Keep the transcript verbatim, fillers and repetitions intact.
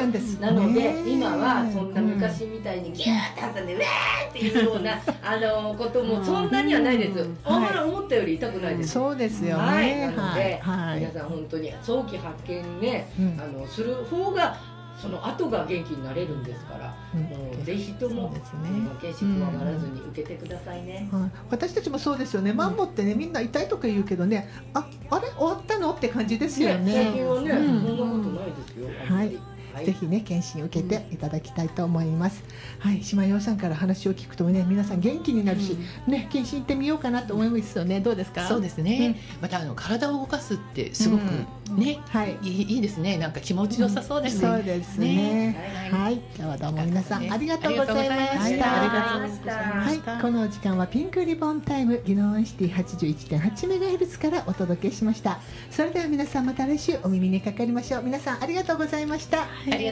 なんです。 なので今はそんな昔みたいにギューって挟んでウェーっていうようなあのこともそんなにはないです。あんまり思ったより痛くないです。 そうですよはい、 ね。 なのではい。 皆さん本当に早期発見ね、 うんあのする方がその後が元気になれるんですから、 うんもうぜひともそうですね健診怖がらずに受けてくださいね。 はい、私たちもそうですよね。マンボってね、みんな痛いとか言うけどね、あ、あれ終わったのって感じですよね。 最近はね、 うんそんなことないですよ。 はいはいぜひね検診受けていただきたいと思います。はい、島洋さんから話を聞くとね、皆さん元気になるし、ね検診行ってみようかなと思いますよね。どうですか？ そうですね。またあの体を動かすってすごくね、 はいいいいいですね。なんか気持ちよさそうですね。 そうですね。はい、今日はどうも皆さんありがとうございました。 ありがとうございました。 はい、このお時間はピンクリボンタイム宜野湾シティ はちじゅういってんはちメガヘルツ からお届けしました。それでは皆さんまた来週お耳にかかりましょう。皆さんありがとうございました。 ありがとうございました。